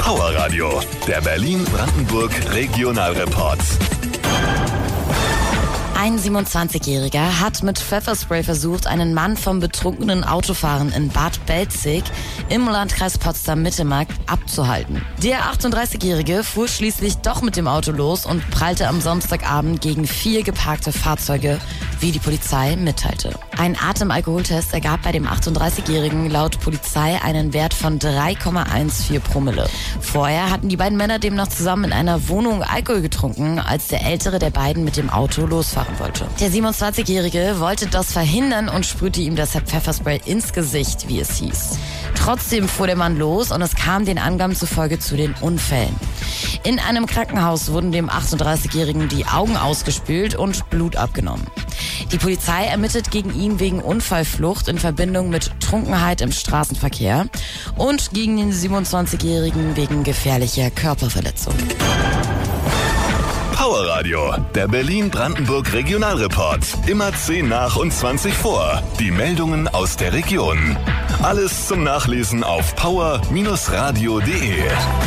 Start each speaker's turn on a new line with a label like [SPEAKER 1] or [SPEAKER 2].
[SPEAKER 1] Power Radio, der Berlin-Brandenburg Regionalreport.
[SPEAKER 2] Ein 27-Jähriger hat mit Pfefferspray versucht, einen Mann vom betrunkenen Autofahren in Bad Belzig im Landkreis Potsdam-Mittelmark abzuhalten. Der 38-Jährige fuhr schließlich doch mit dem Auto los und prallte am Samstagabend gegen 4 geparkte Fahrzeuge, wie die Polizei mitteilte. Ein Atemalkoholtest ergab bei dem 38-Jährigen laut Polizei einen Wert von 3,14 Promille. Vorher hatten die beiden Männer demnach zusammen in einer Wohnung Alkohol getrunken, als der ältere der beiden mit dem Auto losfahren wollte. Der 27-Jährige wollte das verhindern und sprühte ihm deshalb Pfefferspray ins Gesicht, wie es hieß. Trotzdem fuhr der Mann los und es kam den Angaben zufolge zu den Unfällen. In einem Krankenhaus wurden dem 38-Jährigen die Augen ausgespült und Blut abgenommen. Die Polizei ermittelt gegen ihn wegen Unfallflucht in Verbindung mit Trunkenheit im Straßenverkehr und gegen den 27-Jährigen wegen gefährlicher Körperverletzung.
[SPEAKER 1] Power Radio, der Berlin-Brandenburg Regionalreport. Immer 10 nach und 20 vor. Die Meldungen aus der Region. Alles zum Nachlesen auf power-radio.de.